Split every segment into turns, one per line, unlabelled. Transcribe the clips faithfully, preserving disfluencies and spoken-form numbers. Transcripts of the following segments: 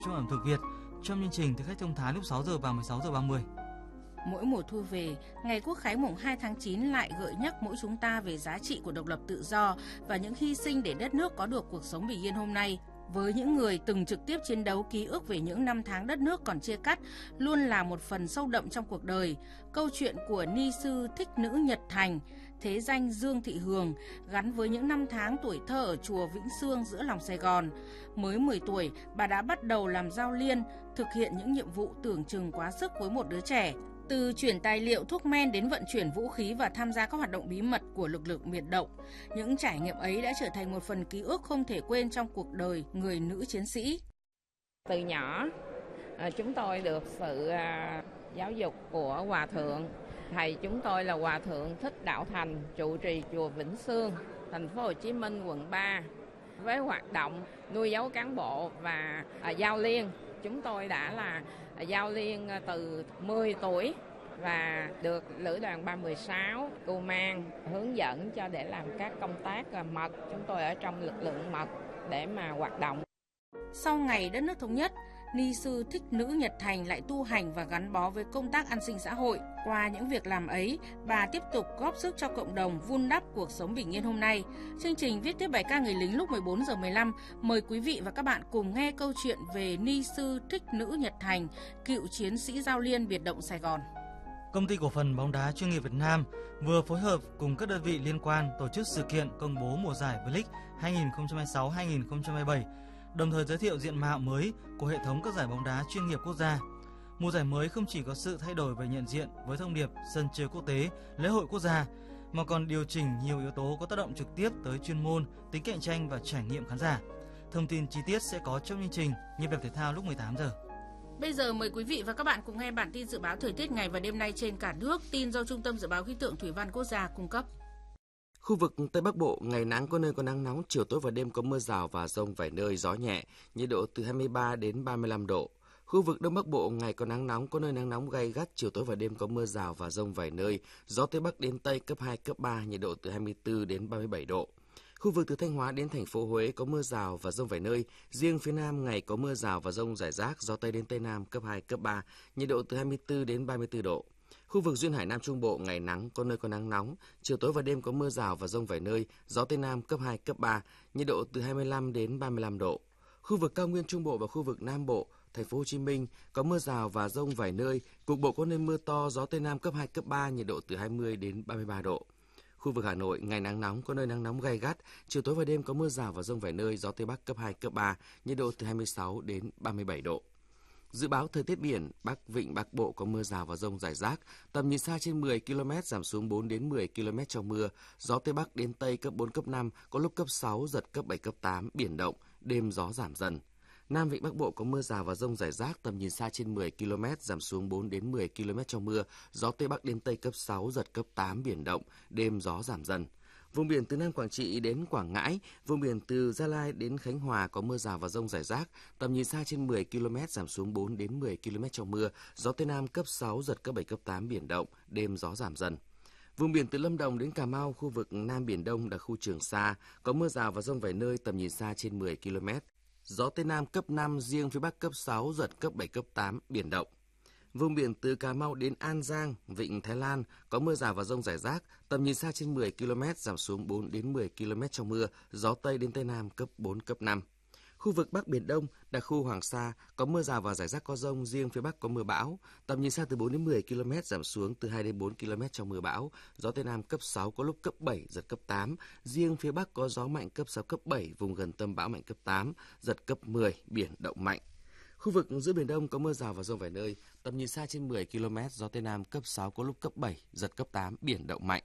trong ẩm thực Việt trong chương trình Thực khách thông thái lúc sáu giờ và mười sáu giờ ba mươi.
Mỗi mùa thu về, ngày Quốc khánh mùng hai tháng chín lại gợi nhắc mỗi chúng ta về giá trị của độc lập tự do và những hy sinh để đất nước có được cuộc sống bình yên hôm nay. Với những người từng trực tiếp chiến đấu, ký ức về những năm tháng đất nước còn chia cắt luôn là một phần sâu đậm trong cuộc đời. Câu chuyện của ni sư Thích Nữ Nhật Thành, thế danh Dương Thị Hường, gắn với những năm tháng tuổi thơ ở chùa Vĩnh Xương giữa lòng Sài Gòn. Mới mười tuổi, bà đã bắt đầu làm giao liên, thực hiện những nhiệm vụ tưởng chừng quá sức với một đứa trẻ. Từ chuyển tài liệu thuốc men đến vận chuyển vũ khí và tham gia các hoạt động bí mật của lực lượng biệt động, những trải nghiệm ấy đã trở thành một phần ký ức không thể quên trong cuộc đời người nữ chiến sĩ.
Từ nhỏ, chúng tôi được sự giáo dục của Hòa Thượng. Thầy chúng tôi là Hòa Thượng Thích Đạo Thành, trụ trì chùa Vĩnh Xương, thành phố Hồ Chí Minh, quận ba. Với hoạt động nuôi dấu cán bộ và giao liên, chúng tôi đã là giao liên từ mười tuổi và được Lữ đoàn ba một sáu Cù Mang hướng dẫn cho để làm các công tác mật. Chúng tôi ở trong lực lượng mật để mà hoạt động.
Sau ngày đất nước thống nhất, ni sư Thích Nữ Nhật Thành lại tu hành và gắn bó với công tác an sinh xã hội. Qua những việc làm ấy, bà tiếp tục góp sức cho cộng đồng vun đắp cuộc sống bình yên hôm nay. Chương trình viết tiếp bài ca người lính lúc mười bốn giờ mười lăm mời quý vị và các bạn cùng nghe câu chuyện về ni sư Thích Nữ Nhật Thành, cựu chiến sĩ giao liên biệt động Sài Gòn.
Công ty cổ phần bóng đá chuyên nghiệp Việt Nam vừa phối hợp cùng các đơn vị liên quan tổ chức sự kiện công bố mùa giải V-League hai không hai sáu hai không hai bảy, đồng thời giới thiệu diện mạo mới của hệ thống các giải bóng đá chuyên nghiệp quốc gia. Mùa giải mới không chỉ có sự thay đổi về nhận diện với thông điệp sân chơi quốc tế, lễ hội quốc gia, mà còn điều chỉnh nhiều yếu tố có tác động trực tiếp tới chuyên môn, tính cạnh tranh và trải nghiệm khán giả. Thông tin chi tiết sẽ có trong chương trình Nhịp đập thể thao lúc mười tám giờ.
Bây giờ mời quý vị và các bạn cùng nghe bản tin dự báo thời tiết ngày và đêm nay trên cả nước, tin do Trung tâm Dự báo Khí tượng Thủy văn Quốc gia cung cấp.
Khu vực Tây Bắc Bộ, ngày nắng có nơi có nắng nóng, chiều tối và đêm có mưa rào và dông vài nơi, gió nhẹ, nhiệt độ từ hai mươi ba đến ba mươi lăm độ. Khu vực Đông Bắc Bộ, ngày có nắng nóng, có nơi nắng nóng gay gắt, chiều tối và đêm có mưa rào và dông vài nơi, gió Tây Bắc đến Tây cấp hai, cấp ba, nhiệt độ từ hai mươi tư đến ba mươi bảy độ. Khu vực từ Thanh Hóa đến thành phố Huế có mưa rào và dông vài nơi, riêng phía Nam ngày có mưa rào và dông rải rác, gió Tây đến Tây Nam cấp hai, cấp ba, nhiệt độ từ hai mươi tư đến ba mươi tư độ. Khu vực duyên hải Nam Trung Bộ ngày nắng, có nơi có nắng nóng, chiều tối và đêm có mưa rào và dông vài nơi, gió Tây Nam cấp hai, cấp ba, nhiệt độ từ hai mươi lăm đến ba mươi lăm độ. Khu vực cao nguyên Trung Bộ và khu vực Nam Bộ, thành phố Hồ Chí Minh có mưa rào và dông vài nơi, cục bộ có nơi mưa to, gió Tây Nam cấp hai, cấp ba, nhiệt độ từ hai mươi đến ba mươi ba độ. Khu vực Hà Nội ngày nắng nóng, có nơi nắng nóng gay gắt, chiều tối và đêm có mưa rào và dông vài nơi, gió Tây Bắc cấp hai, cấp ba, nhiệt độ từ hai mươi sáu đến ba mươi bảy độ. Dự báo thời tiết biển, Bắc Vịnh Bắc Bộ có mưa rào và dông rải rác, tầm nhìn xa trên mười ki lô mét giảm xuống bốn đến mười ki lô mét trong mưa, gió Tây Bắc đến Tây cấp bốn, cấp năm, có lúc cấp sáu, giật cấp bảy, cấp tám, biển động, đêm gió giảm dần. Nam Vịnh Bắc Bộ có mưa rào và dông rải rác, tầm nhìn xa trên mười ki lô mét giảm xuống bốn đến mười ki lô mét trong mưa, gió Tây Bắc đến Tây cấp sáu, giật cấp tám, biển động, đêm gió giảm dần. Vùng biển từ Nam Quảng Trị đến Quảng Ngãi, vùng biển từ Gia Lai đến Khánh Hòa có mưa rào và dông rải rác, tầm nhìn xa trên mười ki lô mét giảm xuống bốn đến mười ki lô mét trong mưa, gió Tây Nam cấp sáu, giật cấp bảy, cấp tám, biển động, đêm gió giảm dần. Vùng biển từ Lâm Đồng đến Cà Mau, khu vực Nam Biển Đông là khu Trường Sa, có mưa rào và dông vài nơi, tầm nhìn xa trên mười ki lô mét. Gió Tây Nam cấp năm, riêng phía Bắc cấp sáu, giật cấp bảy, cấp tám, biển động. Vùng biển từ Cà Mau đến An Giang, Vịnh Thái Lan có mưa rào và dông rải rác, tầm nhìn xa trên mười ki lô mét giảm xuống bốn đến mười ki lô mét trong mưa, gió Tây đến Tây Nam cấp bốn, cấp năm. Khu vực Bắc Biển Đông, đặc khu Hoàng Sa có mưa rào và rải rác có dông, riêng phía Bắc có mưa bão, tầm nhìn xa từ bốn đến mười ki lô mét giảm xuống từ hai đến bốn ki lô mét trong mưa bão, gió Tây Nam cấp sáu có lúc cấp bảy, giật cấp tám, riêng phía Bắc có gió mạnh cấp sáu, cấp bảy, vùng gần tâm bão mạnh cấp tám, giật cấp mười, biển động mạnh. Khu vực giữa Biển Đông có mưa rào và dông vài nơi, tầm nhìn xa trên mười ki lô mét, gió Tây Nam cấp sáu có lúc cấp bảy, giật cấp tám, biển động mạnh.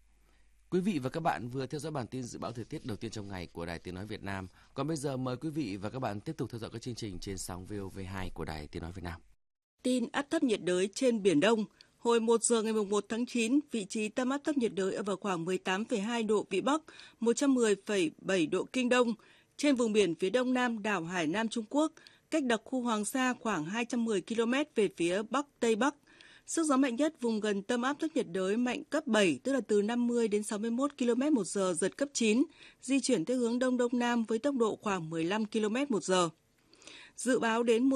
Quý vị và các bạn vừa theo dõi bản tin dự báo thời tiết đầu tiên trong ngày của Đài Tiếng nói Việt Nam. Còn bây giờ mời quý vị và các bạn tiếp tục theo dõi các chương trình trên sóng vê o vê hai của Đài Tiếng nói Việt Nam.
Tin áp thấp nhiệt đới trên Biển Đông. Hồi một giờ ngày một tháng chín, vị trí tâm áp thấp nhiệt đới ở vào khoảng mười tám phẩy hai độ Vĩ Bắc, một trăm mười phẩy bảy độ Kinh Đông, trên vùng biển phía đông nam đảo Hải Nam Trung Quốc, cách đặc khu Hoàng Sa khoảng hai trăm mười ki lô mét về phía Bắc Tây Bắc. Sức gió mạnh nhất vùng gần tâm áp thấp nhiệt đới mạnh cấp bảy, tức là từ năm mươi đến sáu mươi mốt ki lô mét một giờ, giật cấp chín, di chuyển theo hướng đông đông nam với tốc độ khoảng mười lăm ki lô mét một giờ. Dự báo đến